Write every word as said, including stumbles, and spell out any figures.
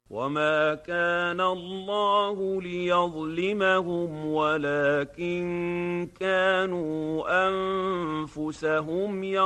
وما كان الله ليظلمهم ولكن كانوا أنفسهم يظلمون